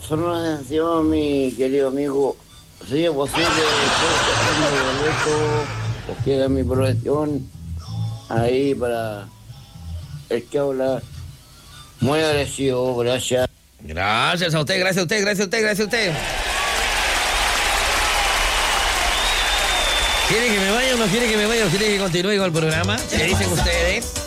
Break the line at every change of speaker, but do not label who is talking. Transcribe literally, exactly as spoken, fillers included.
solo una atención, mi querido amigo. ¿Sería posible que el boleto o que haga mi profesión ahí para el que habla? Muy agradecido, gracias.
Gracias a usted, gracias a usted, gracias a usted, gracias a usted. ¿Quiere que me vaya o no quiere que me vaya o quiere que continúe con el programa? ¿Qué dicen ustedes?